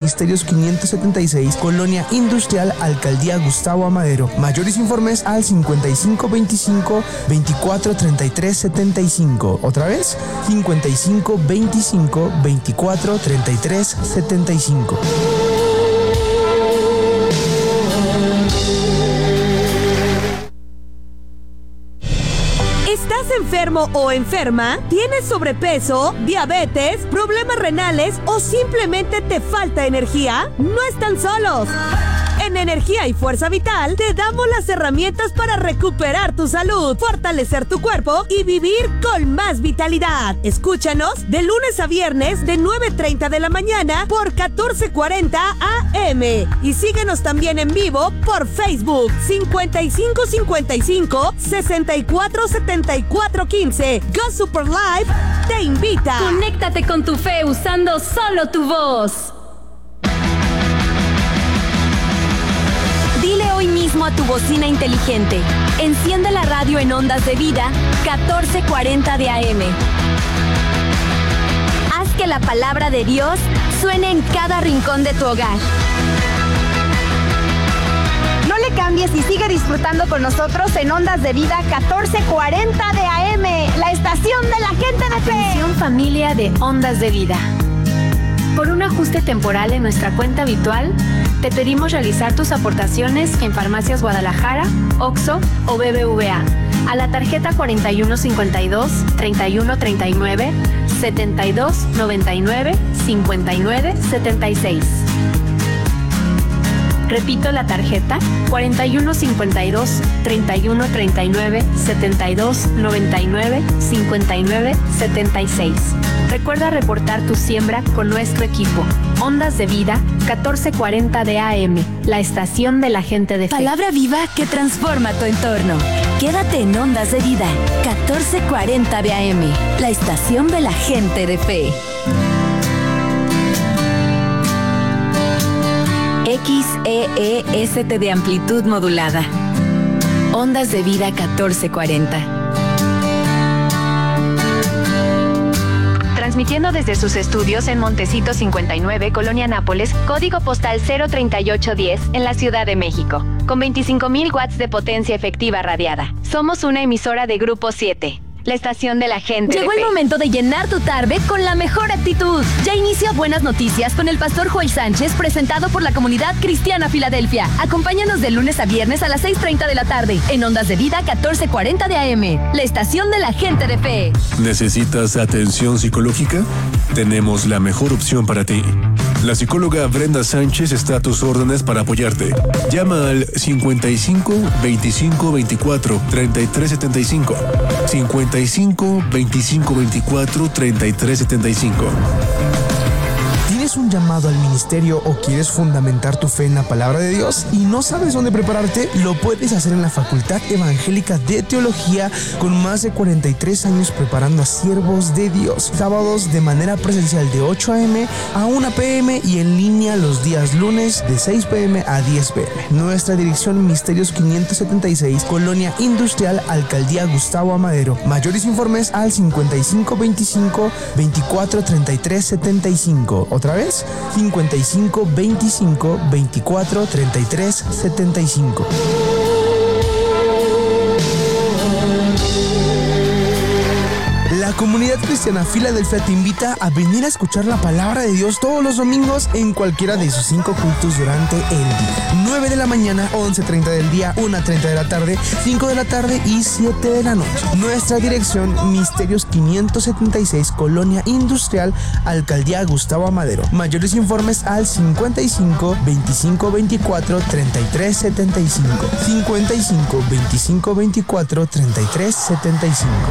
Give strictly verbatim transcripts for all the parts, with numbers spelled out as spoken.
Misterios quinientos setenta y seis, Colonia Industrial, Alcaldía Gustavo Amadero. Mayores informes al cincuenta y cinco veinticinco veinticuatro treinta y tres setenta y cinco. Otra vez, cincuenta y cinco veinticinco veinticuatro treinta y tres setenta y cinco. ¿Estás enfermo o enferma? ¿Tienes sobrepeso, diabetes, problemas renales o simplemente te falta energía? No están solos. En Energía y Fuerza Vital te damos las herramientas para recuperar tu salud, fortalecer tu cuerpo y vivir con más vitalidad. Escúchanos de lunes a viernes de nueve treinta de la mañana por catorce cuarenta A M y síguenos también en vivo por Facebook cincuenta y cinco cincuenta y cinco sesenta y cuatro setenta y cuatro quince. Go Super Live te invita. Conéctate con tu fe usando solo tu voz. Dile hoy mismo a tu bocina inteligente: enciende la radio en Ondas de Vida catorce cuarenta de A M. Haz que la palabra de Dios suene en cada rincón de tu hogar. No le cambies y sigue disfrutando con nosotros en Ondas de Vida catorce cuarenta de A M, la estación de la gente de fe. Atención, familia de Ondas de Vida. Por un ajuste temporal en nuestra cuenta habitual, te pedimos realizar tus aportaciones en Farmacias Guadalajara, Oxxo o B B V A a la tarjeta cuarenta y uno cincuenta y dos, treinta y uno treinta y nueve, setenta y dos noventa y nueve, cincuenta y nueve setenta y seis. Repito la tarjeta cuarenta y uno cincuenta y dos, treinta y uno treinta y nueve, setenta y dos noventa y nueve, cincuenta y nueve setenta y seis. Recuerda reportar tu siembra con nuestro equipo. Ondas de Vida catorce cuarenta de A M, la estación de la gente de fe. Palabra viva que transforma tu entorno. Quédate en Ondas de Vida catorce cuarenta de A M, la estación de la gente de fe. X E E S T de amplitud modulada. Ondas de Vida catorce cuarenta. Transmitiendo desde sus estudios en Montecito cincuenta y nueve, Colonia Nápoles, código postal cero treinta y ocho diez, en la Ciudad de México, con veinticinco mil watts de potencia efectiva radiada. Somos una emisora de Grupo siete. La estación de la gente. Llegó el momento de llenar tu tarde con la mejor actitud. Ya inicia Buenas Noticias con el pastor Joel Sánchez, presentado por la comunidad cristiana Filadelfia. Acompáñanos de lunes a viernes a las seis treinta de la tarde en Ondas de Vida catorce cuarenta de A M, la estación de la gente de fe. ¿Necesitas atención psicológica? Tenemos la mejor opción para ti. La psicóloga Brenda Sánchez está a tus órdenes para apoyarte. Llama al cincuenta y cinco veinticinco veinticuatro treinta y tres setenta y cinco. cincuenta y cinco veinticinco veinticuatro treinta y tres setenta y cinco. ¿Tienes un llamado al ministerio o quieres fundamentar tu fe en la palabra de Dios y no sabes dónde prepararte? Lo puedes hacer en la Facultad Evangélica de Teología, con más de cuarenta y tres años preparando a siervos de Dios. Sábados de manera presencial de ocho a eme a una pe eme y en línea los días lunes de seis pe eme a diez pe eme. Nuestra dirección: Misterios quinientos setenta y seis, Colonia Industrial, Alcaldía Gustavo Amadero. Mayores informes al cincuenta y cinco veinticinco veinticuatro treinta y tres setenta y cinco. Otra vez, cincuenta y cinco veinticinco veinticuatro treinta y tres setenta y cinco. La comunidad cristiana Filadelfia te invita a venir a escuchar la palabra de Dios todos los domingos en cualquiera de sus cinco cultos durante el día. nueve de la mañana, once treinta del día, una treinta de la tarde, cinco de la tarde y siete de la noche. Nuestra dirección: Misterios quinientos setenta y seis, Colonia Industrial, Alcaldía Gustavo Amadero. Mayores informes al cincuenta y cinco veinticinco veinticuatro treinta y tres setenta y cinco. cincuenta y cinco veinticinco veinticuatro treinta y tres setenta y cinco.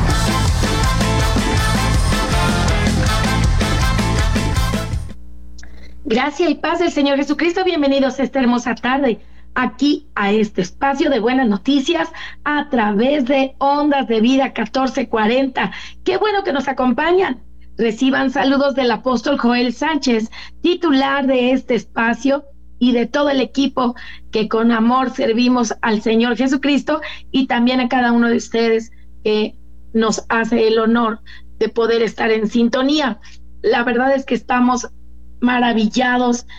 Gracia y paz del Señor Jesucristo. Bienvenidos esta hermosa tarde aquí a este espacio de buenas noticias a través de Ondas de Vida catorce cuarenta. Qué bueno que nos acompañan. Reciban saludos del apóstol Joel Sánchez, titular de este espacio, y de todo el equipo que con amor servimos al Señor Jesucristo, y también a cada uno de ustedes que nos hace el honor de poder estar en sintonía. La verdad es que estamos maravillados de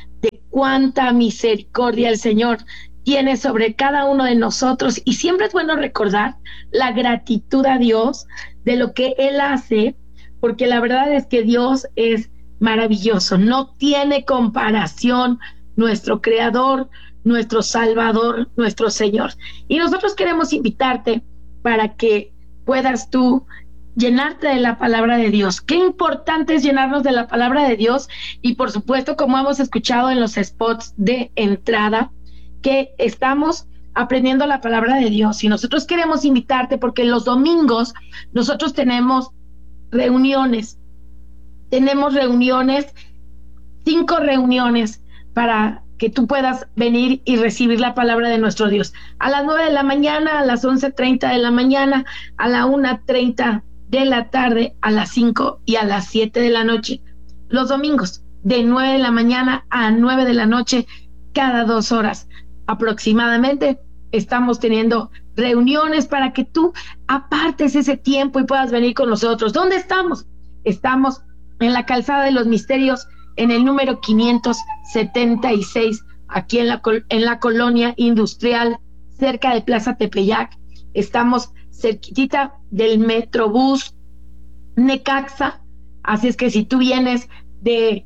cuánta misericordia el Señor tiene sobre cada uno de nosotros, y siempre es bueno recordar la gratitud a Dios de lo que Él hace, porque la verdad es que Dios es maravilloso, no tiene comparación, nuestro Creador, nuestro Salvador, nuestro Señor. Y nosotros queremos invitarte para que puedas tú llenarte de la palabra de Dios. Qué importante es llenarnos de la palabra de Dios, y por supuesto, como hemos escuchado en los spots de entrada, que estamos aprendiendo la palabra de Dios, y nosotros queremos invitarte porque los domingos nosotros tenemos reuniones, tenemos reuniones, cinco reuniones para que tú puedas venir y recibir la palabra de nuestro Dios. A las nueve de la mañana, a las once treinta de la mañana, a la una treinta de la tarde, a las cinco y a las siete de la noche. Los domingos, de nueve de la mañana a nueve de la noche, cada dos horas aproximadamente, estamos teniendo reuniones para que tú apartes ese tiempo y puedas venir con nosotros. ¿Dónde estamos? Estamos en la Calzada de los Misterios, en el número quinientos setenta y seis, aquí en la, en la colonia industrial, cerca de Plaza Tepeyac. Estamos cerquitita del Metrobús Necaxa, así es que si tú vienes de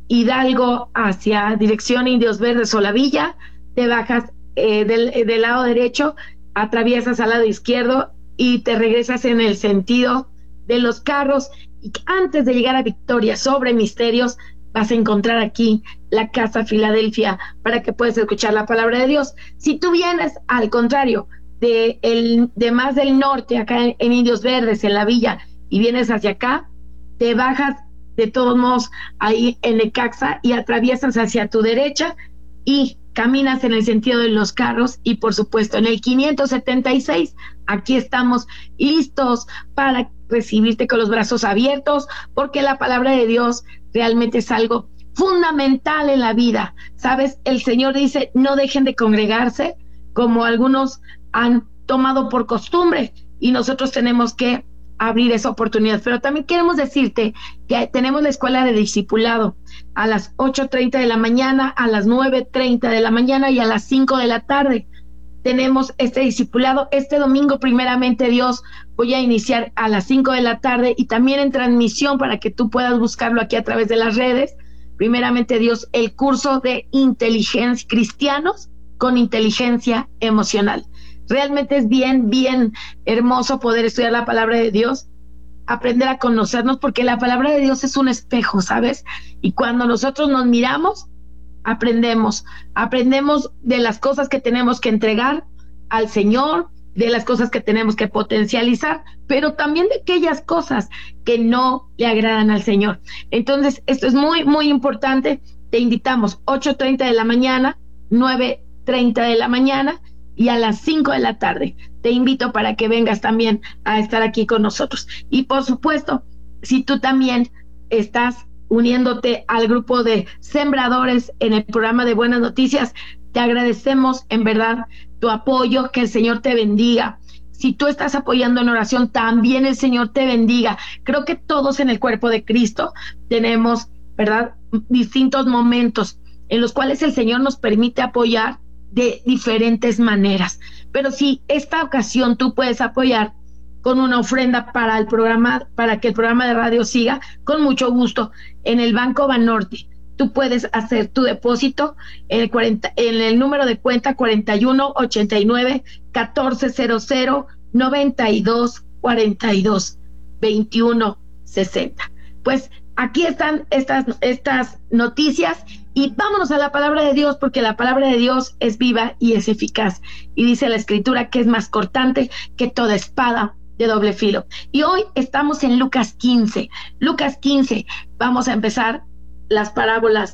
Hidalgo hacia dirección Indios Verdes o La Villa, te bajas eh, del, del lado derecho, atraviesas al lado izquierdo y te regresas en el sentido de los carros, y antes de llegar a Victoria sobre Misterios vas a encontrar aquí la Casa Filadelfia para que puedas escuchar la palabra de Dios. Si tú vienes al contrario de, el, de más del norte, acá en, en Indios Verdes, en La Villa, y vienes hacia acá, te bajas de todos modos ahí en Necaxa y atraviesas hacia tu derecha y caminas en el sentido de los carros, y por supuesto en el quinientos setenta y seis, aquí estamos listos para recibirte con los brazos abiertos, porque la palabra de Dios realmente es algo fundamental en la vida. ¿Sabes? El Señor dice, no dejen de congregarse como algunos han tomado por costumbre, y nosotros tenemos que abrir esa oportunidad. Pero también queremos decirte que tenemos la escuela de discipulado a las ocho treinta de la mañana, a las nueve treinta de la mañana y a las cinco de la tarde. Tenemos este discipulado. Este domingo, primeramente Dios, voy a iniciar a las cinco de la tarde y también en transmisión para que tú puedas buscarlo aquí a través de las redes. Primeramente Dios, el curso de inteligencia, cristianos con inteligencia emocional. Realmente es bien, bien hermoso poder estudiar la palabra de Dios, aprender a conocernos, porque la palabra de Dios es un espejo, ¿sabes? Y cuando nosotros nos miramos, aprendemos, aprendemos de las cosas que tenemos que entregar al Señor, de las cosas que tenemos que potencializar, pero también de aquellas cosas que no le agradan al Señor. Entonces, esto es muy, muy importante. Te invitamos ocho treinta de la mañana, nueve treinta de la mañana y a las cinco de la tarde. Te invito para que vengas también a estar aquí con nosotros. Y por supuesto, si tú también estás uniéndote al grupo de sembradores en el programa de Buenas Noticias, te agradecemos en verdad tu apoyo, que el Señor te bendiga. Si tú estás apoyando en oración, también el Señor te bendiga. Creo que todos en el cuerpo de Cristo tenemos, ¿verdad?, distintos momentos en los cuales el Señor nos permite apoyar de diferentes maneras. Pero si esta ocasión tú puedes apoyar con una ofrenda para el programa, para que el programa de radio siga, con mucho gusto, en el Banco Banorte. Tú puedes hacer tu depósito en el, cuarenta, en el número de cuenta cuarenta y uno ochenta y nueve catorce cero cero noventa y dos cuarenta y dos veintiuno sesenta. Pues aquí están estas, estas noticias, y vámonos a la palabra de Dios, porque la palabra de Dios es viva y es eficaz. Y dice la Escritura que es más cortante que toda espada de doble filo. Y hoy estamos en Lucas quince. Lucas quince, vamos a empezar las parábolas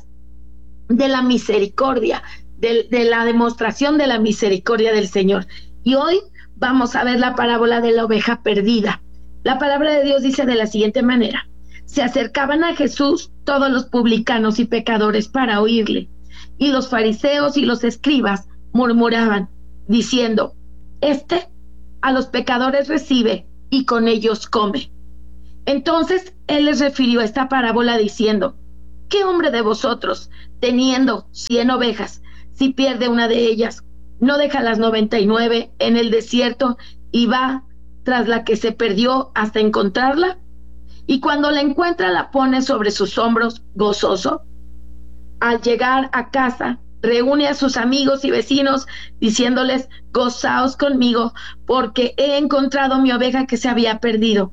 de la misericordia, de, de la demostración de la misericordia del Señor. Y hoy vamos a ver la parábola de la oveja perdida. La palabra de Dios dice de la siguiente manera: se acercaban a Jesús todos los publicanos y pecadores para oírle, y los fariseos y los escribas murmuraban, diciendo: este a los pecadores recibe y con ellos come. Entonces él les refirió esta parábola diciendo: ¿qué hombre de vosotros, teniendo cien ovejas, si pierde una de ellas, no deja las noventa y nueve en el desierto y va tras la que se perdió hasta encontrarla? Y cuando la encuentra, la pone sobre sus hombros gozoso. Al llegar a casa, reúne a sus amigos y vecinos, diciéndoles: gozaos conmigo, porque he encontrado mi oveja que se había perdido.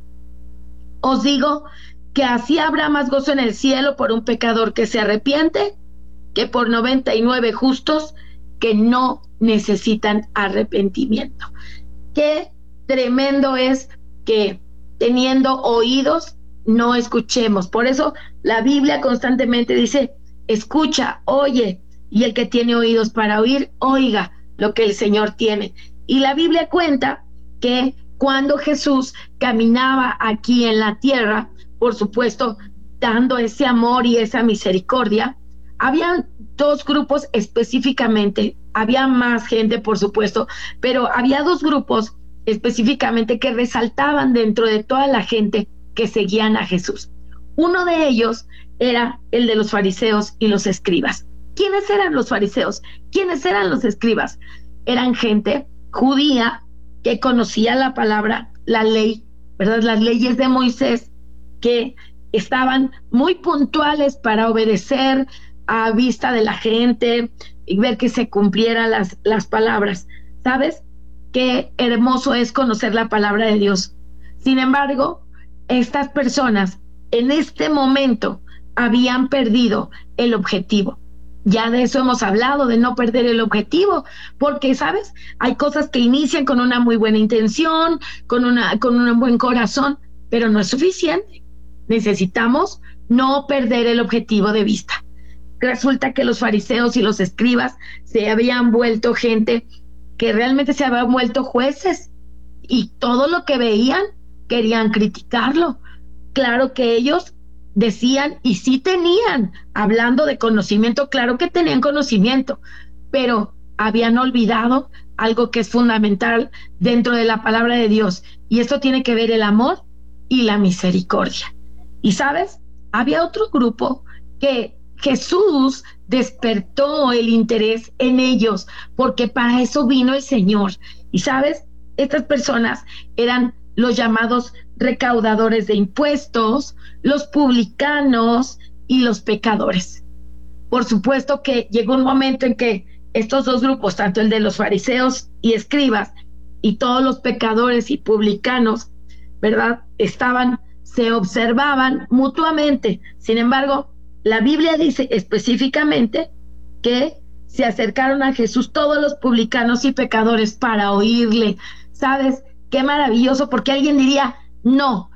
Os digo que así habrá más gozo en el cielo por un pecador que se arrepiente, que por noventa y nueve justos que no necesitan arrepentimiento. Qué tremendo es que, teniendo oídos, no escuchemos. Por eso la Biblia constantemente dice: escucha, oye, y el que tiene oídos para oír, oiga lo que el Señor tiene. Y la Biblia cuenta que cuando Jesús caminaba aquí en la tierra, por supuesto, dando ese amor y esa misericordia, habían dos grupos específicamente. Había más gente, por supuesto, pero había dos grupos específicamente que resaltaban dentro de toda la gente que seguían a Jesús. Uno de ellos era el de los fariseos y los escribas. ¿Quiénes eran los fariseos? ¿Quiénes eran los escribas? Eran gente judía que conocía la palabra, la ley, ¿verdad? Las leyes de Moisés, que estaban muy puntuales para obedecer a vista de la gente y ver que se cumplieran las, las palabras. ¿Sabes? Qué hermoso es conocer la palabra de Dios. Sin embargo, estas personas en este momento habían perdido el objetivo. Ya de eso hemos hablado, de no perder el objetivo, porque, ¿sabes? Hay cosas que inician con una muy buena intención, con, una, con un buen corazón, pero no es suficiente. Necesitamos no perder el objetivo de vista. Resulta que los fariseos y los escribas se habían vuelto gente que realmente se habían vuelto jueces, y todo lo que veían querían criticarlo. Claro que ellos decían, y sí tenían, hablando de conocimiento, claro que tenían conocimiento, pero habían olvidado algo que es fundamental dentro de la palabra de Dios, y esto tiene que ver el amor y la misericordia. Y ¿sabes? Había otro grupo que Jesús despertó el interés en ellos, porque para eso vino el Señor. Y ¿sabes? Estas personas eran los llamados recaudadores de impuestos, los publicanos y los pecadores. Por supuesto que llegó un momento en que estos dos grupos, tanto el de los fariseos y escribas y todos los pecadores y publicanos, ¿verdad?, estaban, se observaban mutuamente. Sin embargo, la Biblia dice específicamente que se acercaron a Jesús todos los publicanos y pecadores para oírle. ¿Sabes? Qué maravilloso, porque alguien diría: no,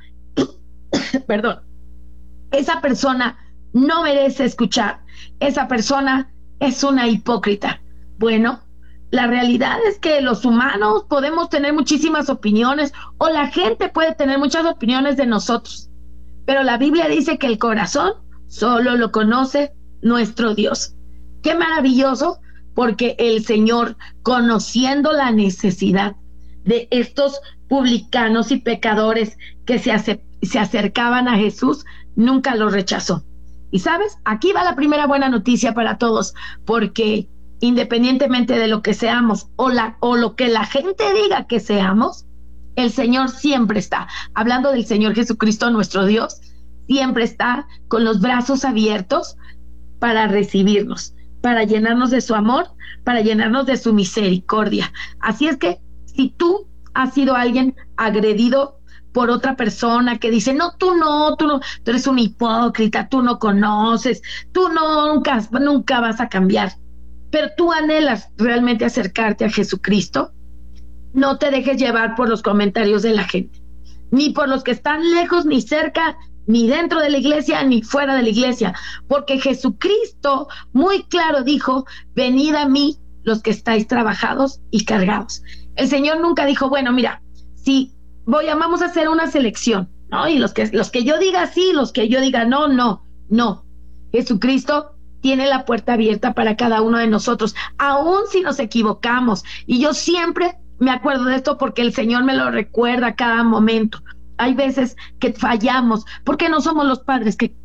perdón, esa persona no merece escuchar, esa persona es una hipócrita. Bueno, la realidad es que los humanos podemos tener muchísimas opiniones, o la gente puede tener muchas opiniones de nosotros, pero la Biblia dice que el corazón solo lo conoce nuestro Dios. Qué maravilloso, porque el Señor, conociendo la necesidad de estos publicanos y pecadores que se, ace- se acercaban a Jesús, nunca los rechazó. Y ¿sabes? Aquí va la primera buena noticia para todos, porque independientemente de lo que seamos o, la, o lo que la gente diga que seamos, el Señor siempre está, hablando del Señor Jesucristo, nuestro Dios, siempre está con los brazos abiertos para recibirnos, para llenarnos de su amor, para llenarnos de su misericordia. Así es que si tú has sido alguien agredido por otra persona que dice: no, tú no, tú no, tú eres un hipócrita, tú no conoces, tú no, nunca, nunca vas a cambiar, pero tú anhelas realmente acercarte a Jesucristo, no te dejes llevar por los comentarios de la gente, ni por los que están lejos, ni cerca, ni dentro de la iglesia, ni fuera de la iglesia, porque Jesucristo muy claro dijo: venid a mí los que estáis trabajados y cargados. El Señor nunca dijo: bueno, mira, si voy a, vamos a hacer una selección, ¿no? Y los que, los que yo diga sí, los que yo diga no, no, no. Jesucristo tiene la puerta abierta para cada uno de nosotros, aun si nos equivocamos. Y yo siempre me acuerdo de esto porque el Señor me lo recuerda a cada momento. Hay veces que fallamos porque no somos los padres que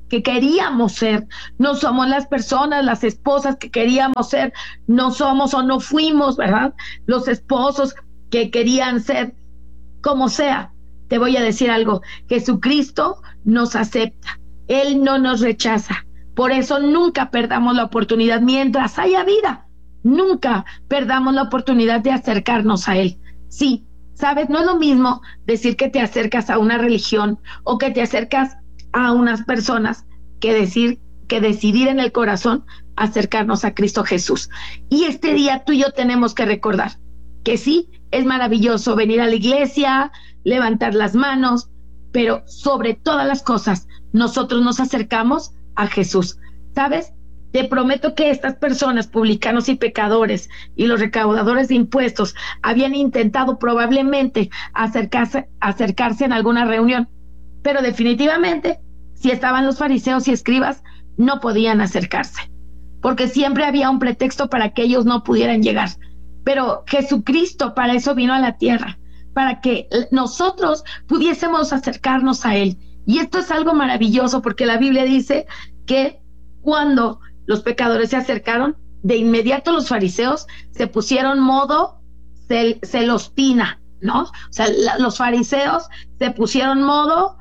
que queríamos ser, no somos las personas, las esposas que queríamos ser, no somos o no fuimos, ¿verdad? Los esposos que querían ser, como sea. Te voy a decir algo, Jesucristo nos acepta, Él no nos rechaza, por eso nunca perdamos la oportunidad, mientras haya vida, nunca perdamos la oportunidad de acercarnos a Él. Sí, sabes, no es lo mismo decir que te acercas a una religión o que te acercas a unas personas que decir que decidir en el corazón acercarnos a Cristo Jesús. Y este día tú y yo tenemos que recordar que sí, es maravilloso venir a la iglesia, levantar las manos, pero sobre todas las cosas nosotros nos acercamos a Jesús. ¿Sabes? Te prometo que estas personas, publicanos y pecadores y los recaudadores de impuestos, habían intentado probablemente acercarse, acercarse en alguna reunión, pero definitivamente, si estaban los fariseos y escribas, no podían acercarse, porque siempre había un pretexto para que ellos no pudieran llegar. Pero Jesucristo para eso vino a la tierra, para que nosotros pudiésemos acercarnos a Él. Y esto es algo maravilloso, porque la Biblia dice que cuando los pecadores se acercaron, de inmediato los fariseos se pusieron modo cel celostina, ¿no? O sea, la, los fariseos se pusieron modo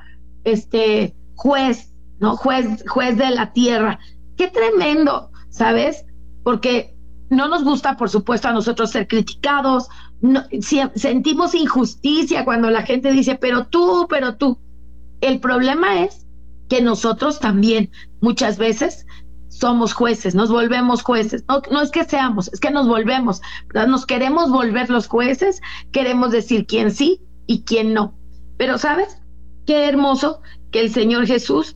este juez, ¿no? Juez, juez de la tierra. ¡Qué tremendo! ¿Sabes? Porque no nos gusta, por supuesto, a nosotros ser criticados. No, si, sentimos injusticia cuando la gente dice, pero tú, pero tú. El problema es que nosotros también muchas veces somos jueces, nos volvemos jueces. No, no es que seamos, es que nos volvemos, ¿verdad? Nos queremos volver los jueces, queremos decir quién sí y quién no. Pero ¿sabes? Qué hermoso que el Señor Jesús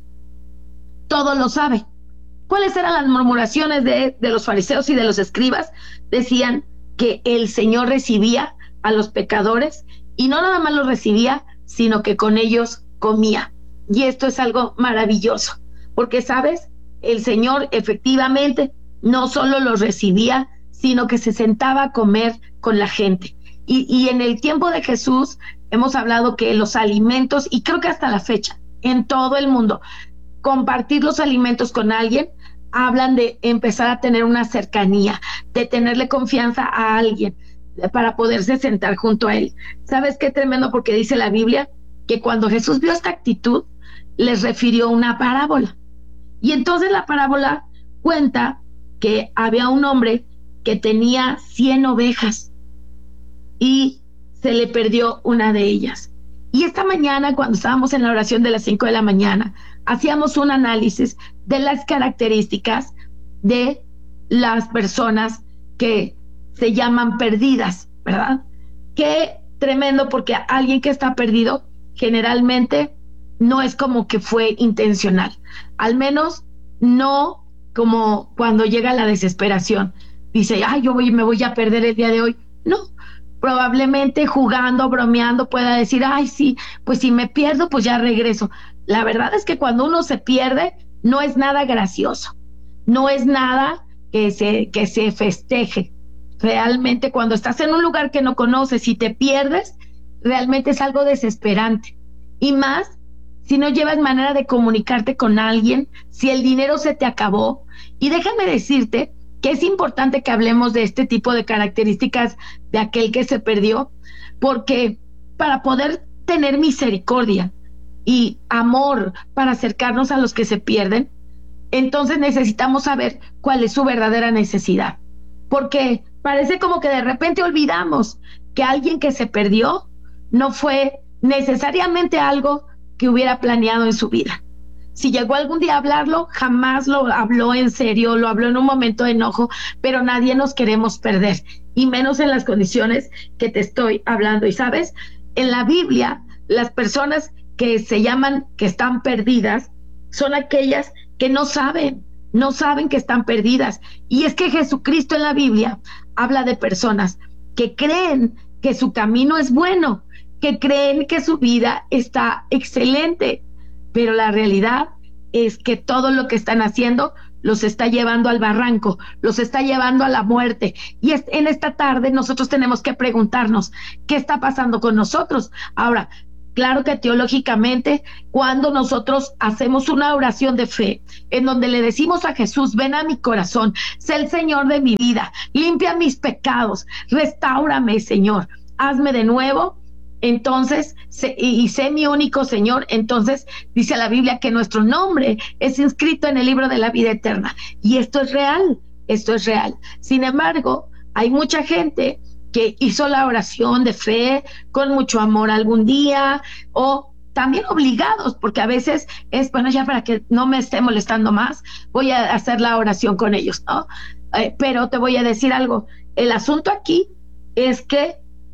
todo lo sabe. ¿Cuáles eran las murmuraciones de, de los fariseos y de los escribas? Decían que el Señor recibía a los pecadores y no nada más los recibía, sino que con ellos comía. Y esto es algo maravilloso, porque, ¿sabes? El Señor efectivamente no solo los recibía, sino que se sentaba a comer con la gente. Y, y en el tiempo de Jesús hemos hablado que los alimentos, y creo que hasta la fecha, en todo el mundo, compartir los alimentos con alguien, hablan de empezar a tener una cercanía, de tenerle confianza a alguien para poderse sentar junto a él. ¿Sabes qué tremendo? Porque dice la Biblia que cuando Jesús vio esta actitud, les refirió una parábola. Y entonces la parábola cuenta que había un hombre que tenía cien ovejas y se le perdió una de ellas. Y esta mañana, cuando estábamos en la oración de las cinco de la mañana, hacíamos un análisis de las características de las personas que se llaman perdidas, ¿verdad? Qué tremendo, porque alguien que está perdido generalmente no es como que fue intencional, al menos no como cuando llega la desesperación, dice, ay, yo voy, me voy a perder el día de hoy. No, probablemente jugando, bromeando, pueda decir, ay, sí, pues si me pierdo, pues ya regreso. La verdad es que cuando uno se pierde, no es nada gracioso, no es nada que se, que se festeje. Realmente cuando estás en un lugar que no conoces y te pierdes, realmente es algo desesperante. Y más si no llevas manera de comunicarte con alguien, si el dinero se te acabó. Y déjame decirte que es importante que hablemos de este tipo de características de aquel que se perdió, porque para poder tener misericordia y amor para acercarnos a los que se pierden, entonces necesitamos saber cuál es su verdadera necesidad. Porque parece como que de repente olvidamos que alguien que se perdió no fue necesariamente algo que hubiera planeado en su vida. Si llegó algún día a hablarlo, jamás lo habló en serio, lo habló en un momento de enojo, pero nadie nos queremos perder, y menos en las condiciones que te estoy hablando. Y sabes, en la Biblia, las personas que se llaman, que están perdidas, son aquellas que no saben, no saben que están perdidas. Y es que Jesucristo en la Biblia habla de personas que creen que su camino es bueno, que creen que su vida está excelente, pero la realidad es que todo lo que están haciendo los está llevando al barranco, los está llevando a la muerte. Y es, en esta tarde nosotros tenemos que preguntarnos qué está pasando con nosotros. Ahora, Claro que teológicamente, cuando nosotros hacemos una oración de fe, en donde le decimos a Jesús, ven a mi corazón, sé el Señor de mi vida, limpia mis pecados, restáurame, Señor, hazme de nuevo, entonces, sé, y, y sé mi único Señor, entonces dice la Biblia que nuestro nombre es inscrito en el libro de la vida eterna. Y esto es real, esto es real. Sin embargo, hay mucha gente que hizo la oración de fe con mucho amor algún día, o también obligados, porque a veces es, bueno, ya para que no me esté molestando más, voy a hacer la oración con ellos, ¿no? Eh, pero te voy a decir algo, el asunto aquí es que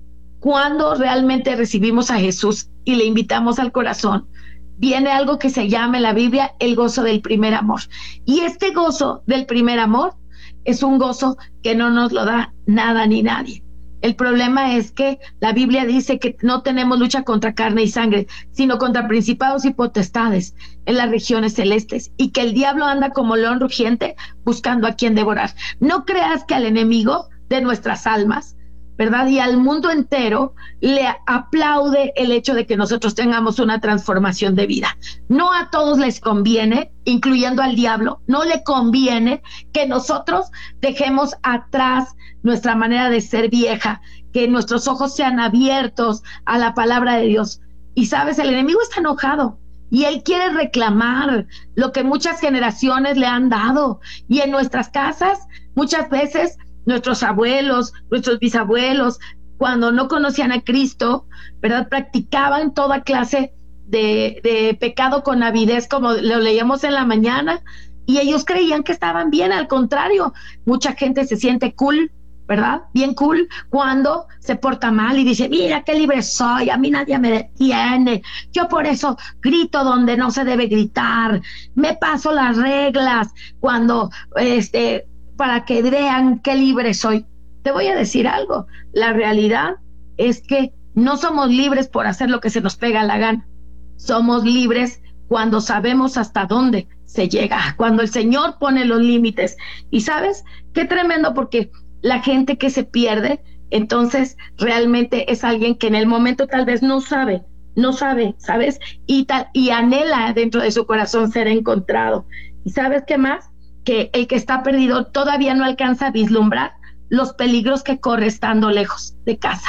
cuando realmente recibimos a Jesús y le invitamos al corazón, viene algo que se llama en la Biblia el gozo del primer amor. Y este gozo del primer amor es un gozo que no nos lo da nada ni nadie. El problema es que la Biblia dice que no tenemos lucha contra carne y sangre, sino contra principados y potestades en las regiones celestes, y que el diablo anda como león rugiente buscando a quien devorar. No creas que al enemigo de nuestras almas, ¿verdad?, y al mundo entero le aplaude el hecho de que nosotros tengamos una transformación de vida. No a todos les conviene, incluyendo al diablo, no le conviene que nosotros dejemos atrás nuestra manera de ser vieja, que nuestros ojos sean abiertos a la palabra de Dios. Y sabes, el enemigo está enojado y él quiere reclamar lo que muchas generaciones le han dado. Y en nuestras casas, muchas veces, nuestros abuelos, nuestros bisabuelos, cuando no conocían a Cristo, ¿verdad?, practicaban toda clase de, de pecado con avidez, como lo leíamos en la mañana, y ellos creían que estaban bien. Al contrario, mucha gente se siente cool, ¿verdad?, bien cool, cuando se porta mal y dice, mira qué libre soy, a mí nadie me detiene, yo por eso grito donde no se debe gritar, me paso las reglas, cuando este para que vean qué libre soy. Te voy a decir algo, la realidad es que no somos libres por hacer lo que se nos pega la gana, somos libres cuando sabemos hasta dónde se llega, cuando el Señor pone los límites. Y ¿sabes qué tremendo? Porque la gente que se pierde, entonces realmente es alguien que en el momento tal vez no sabe, no sabe, ¿sabes? Y, tal, y anhela dentro de su corazón ser encontrado. ¿Y sabes qué más? Que el que está perdido todavía no alcanza a vislumbrar los peligros que corre estando lejos de casa.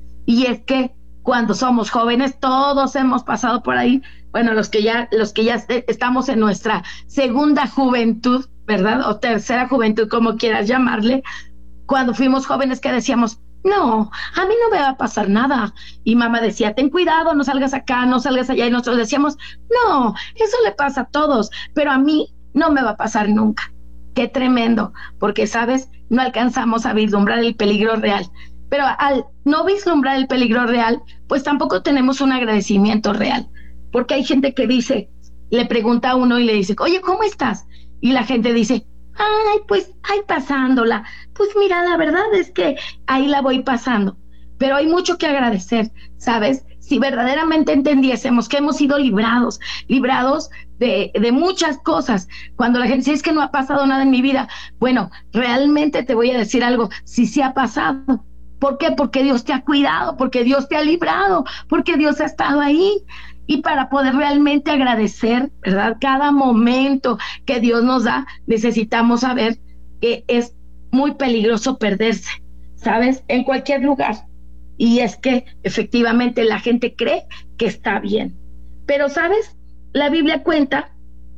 Y es que cuando somos jóvenes, todos hemos pasado por ahí, bueno, los que ya, los que ya estamos en nuestra segunda juventud, ¿verdad? O tercera juventud, como quieras llamarle, cuando fuimos jóvenes, que decíamos, no, a mí no me va a pasar nada. Y mamá decía, ten cuidado, no salgas acá, no salgas allá. Y nosotros decíamos, no, eso le pasa a todos, pero a mí no me va a pasar nunca. Qué tremendo, porque, ¿sabes?, no alcanzamos a vislumbrar el peligro real. Pero al no vislumbrar el peligro real, pues tampoco tenemos un agradecimiento real. Porque hay gente que dice, le pregunta a uno y le dice, oye, ¿cómo estás? Y la gente dice, ay, pues, ay, pasándola. Pues mira, la verdad es que ahí la voy pasando. Pero hay mucho que agradecer, ¿sabes? Si verdaderamente entendiésemos que hemos sido librados, librados de, de muchas cosas. Cuando la gente dice, es que no ha pasado nada en mi vida. Bueno, realmente te voy a decir algo, sí, sí ha pasado. ¿Por qué? Porque Dios te ha cuidado, porque Dios te ha librado, porque Dios ha estado ahí. Y para poder realmente agradecer, ¿verdad?, cada momento que Dios nos da, necesitamos saber que es muy peligroso perderse, ¿sabes?, en cualquier lugar. Y es que efectivamente la gente cree que está bien. Pero, ¿sabes?, la Biblia cuenta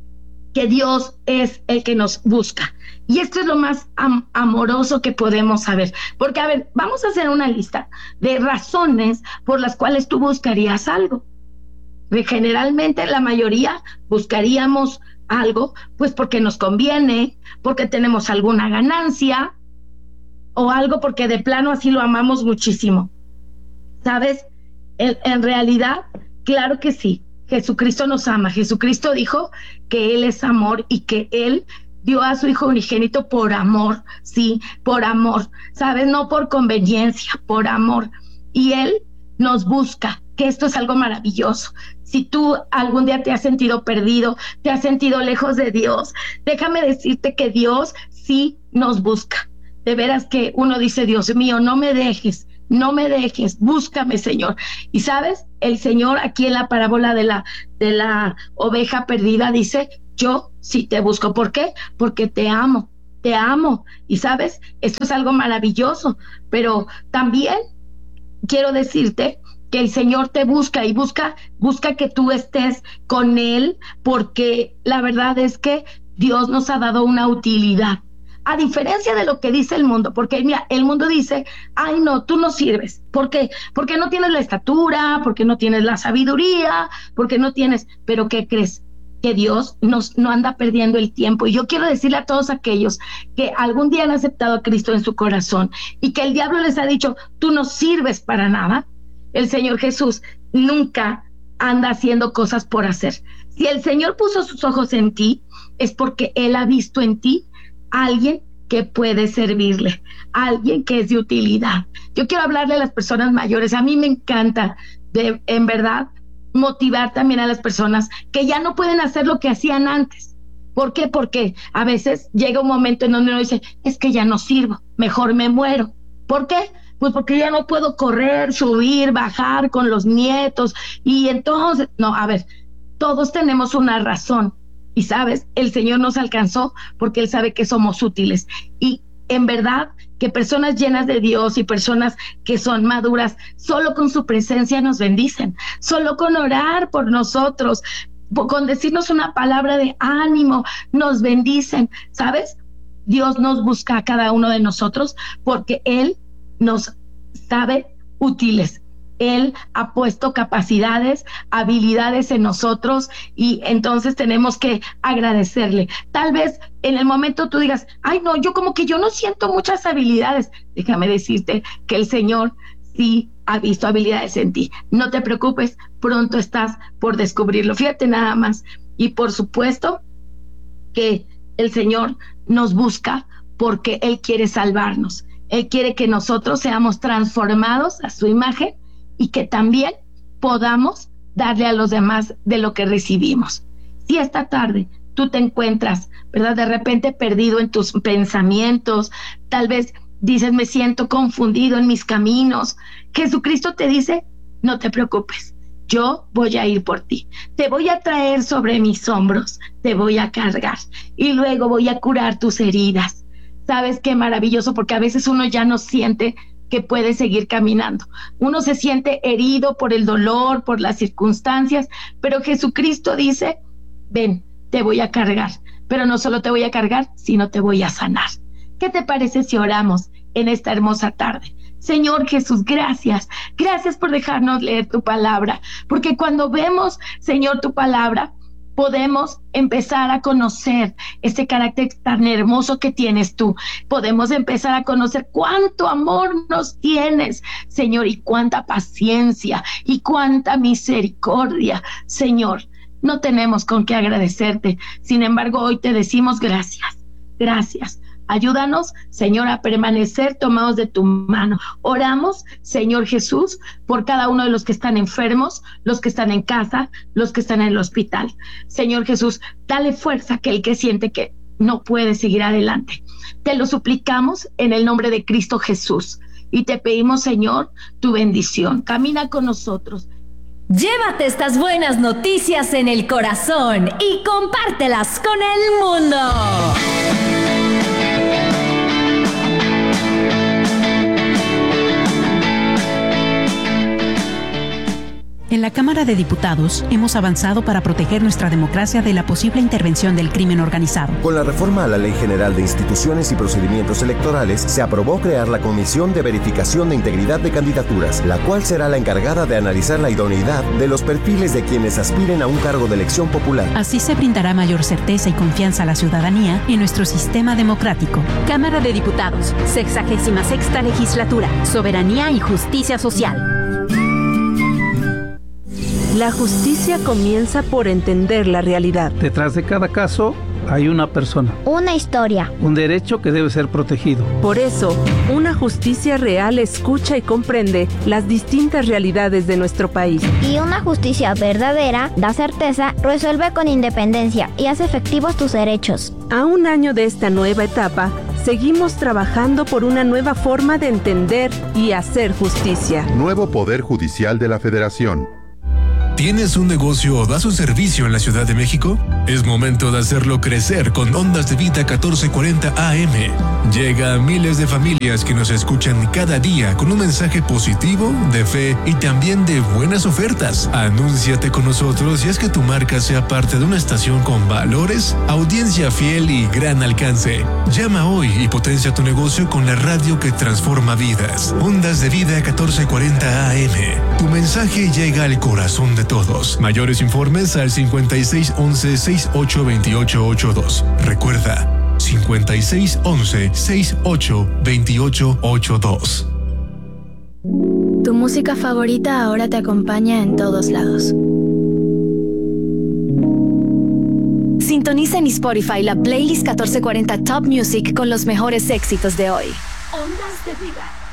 que Dios es el que nos busca. Y esto es lo más am- amoroso que podemos saber. Porque, a ver, vamos a hacer una lista de razones por las cuales tú buscarías algo. Generalmente la mayoría buscaríamos algo pues porque nos conviene, porque tenemos alguna ganancia, o algo porque de plano así lo amamos muchísimo. ¿Sabes? En, en realidad, claro que sí, Jesucristo nos ama. Jesucristo dijo que Él es amor y que Él dio a su Hijo unigénito por amor, sí, por amor, ¿sabes? No por conveniencia, por amor. Y Él nos busca, que esto es algo maravilloso. Si tú algún día te has sentido perdido, te has sentido lejos de Dios, déjame decirte que Dios sí nos busca. De veras que uno dice, Dios mío, no me dejes, no me dejes, búscame, Señor. Y sabes, el Señor aquí en la parábola de la, de la oveja perdida dice, yo sí te busco. ¿Por qué? Porque te amo, te amo. Y sabes, esto es algo maravilloso, pero también quiero decirte que el Señor te busca y busca, busca que tú estés con Él, porque la verdad es que Dios nos ha dado una utilidad. A diferencia de lo que dice el mundo, porque mira, el mundo dice, ay no, tú no sirves. ¿Por qué? Porque no tienes la estatura, porque no tienes la sabiduría, porque no tienes, pero ¿qué crees? Que Dios nos, no anda perdiendo el tiempo. Y yo quiero decirle a todos aquellos que algún día han aceptado a Cristo en su corazón y que el diablo les ha dicho, tú no sirves para nada. El Señor Jesús nunca anda haciendo cosas por hacer. Si el Señor puso sus ojos en ti, es porque Él ha visto en ti a alguien que puede servirle, a alguien que es de utilidad. Yo quiero hablarle a las personas mayores. A mí me encanta, de, en verdad, motivar también a las personas que ya no pueden hacer lo que hacían antes. ¿Por qué? Porque a veces llega un momento en donde uno dice, es que ya no sirvo, mejor me muero. ¿Por qué? Pues porque ya no puedo correr, subir, bajar con los nietos. Y entonces, no, a ver, todos tenemos una razón. Y sabes, el Señor nos alcanzó porque Él sabe que somos útiles. Y en verdad, que personas llenas de Dios y personas que son maduras, solo con su presencia nos bendicen. Solo con orar por nosotros, con decirnos una palabra de ánimo, nos bendicen. ¿Sabes? Dios nos busca a cada uno de nosotros porque Él nos sabe útiles. Él ha puesto capacidades, habilidades en nosotros y entonces tenemos que agradecerle. Tal vez en el momento tú digas, ay no, yo como que yo no siento muchas habilidades. Déjame decirte que el Señor sí ha visto habilidades en ti. No te preocupes, pronto estás por descubrirlo. Fíjate nada más. Y por supuesto que el Señor nos busca porque Él quiere salvarnos. Él quiere que nosotros seamos transformados a su imagen y que también podamos darle a los demás de lo que recibimos. Si esta tarde tú te encuentras, ¿verdad?, de repente perdido en tus pensamientos, tal vez dices, me siento confundido en mis caminos, Jesucristo te dice, no te preocupes, yo voy a ir por ti, te voy a traer sobre mis hombros, te voy a cargar y luego voy a curar tus heridas. ¿Sabes qué maravilloso? Porque a veces uno ya no siente que puede seguir caminando. Uno se siente herido por el dolor, por las circunstancias, pero Jesucristo dice, ven, te voy a cargar, pero no solo te voy a cargar, sino te voy a sanar. ¿Qué te parece si oramos en esta hermosa tarde? Señor Jesús, gracias, gracias por dejarnos leer tu palabra, porque cuando vemos, Señor, tu palabra, podemos empezar a conocer ese carácter tan hermoso que tienes tú. Podemos empezar a conocer cuánto amor nos tienes, Señor, y cuánta paciencia y cuánta misericordia, Señor. No tenemos con qué agradecerte. Sin embargo, hoy te decimos gracias, gracias. Ayúdanos, Señor, a permanecer tomados de tu mano. Oramos, Señor Jesús, por cada uno de los que están enfermos, los que están en casa, los que están en el hospital. Señor Jesús, dale fuerza a aquel que siente que no puede seguir adelante. Te lo suplicamos en el nombre de Cristo Jesús. Y te pedimos, Señor, tu bendición. Camina con nosotros. Llévate estas buenas noticias en el corazón y compártelas con el mundo. En la Cámara de Diputados hemos avanzado para proteger nuestra democracia de la posible intervención del crimen organizado. Con la reforma a la Ley General de Instituciones y Procedimientos Electorales, se aprobó crear la Comisión de Verificación de Integridad de Candidaturas, la cual será la encargada de analizar la idoneidad de los perfiles de quienes aspiren a un cargo de elección popular. Así se brindará mayor certeza y confianza a la ciudadanía en nuestro sistema democrático. Cámara de Diputados, sexagésima sexta legislatura, soberanía y justicia social. La justicia comienza por entender la realidad. Detrás de cada caso hay una persona. Una historia. Un derecho que debe ser protegido. Por eso, una justicia real escucha y comprende las distintas realidades de nuestro país. Y una justicia verdadera da certeza, resuelve con independencia y hace efectivos tus derechos. A un año de esta nueva etapa, Seguimos trabajando por una nueva forma de entender y hacer justicia. Nuevo Poder Judicial de la Federación. ¿Tienes un negocio o das un servicio en la Ciudad de México? Es momento de hacerlo crecer con Ondas de Vida catorce cuarenta A M. Llega a miles de familias que nos escuchan cada día con un mensaje positivo, de fe y también de buenas ofertas. Anúnciate con nosotros y haz que tu marca sea parte de una estación con valores, audiencia fiel y gran alcance. Llama hoy y potencia tu negocio con la radio que transforma vidas. Ondas de Vida catorce cuarenta A M. Tu mensaje llega al corazón de todos. Mayores informes al cincuenta y seis once sesenta y ocho veintiocho ochenta y dos. Recuerda, cincuenta y seis once sesenta y ocho veintiocho ochenta y dos. Tu música favorita ahora te acompaña en todos lados. Sintoniza en Spotify la playlist catorce cuarenta Top Music con los mejores éxitos de hoy. Ondas de Vida.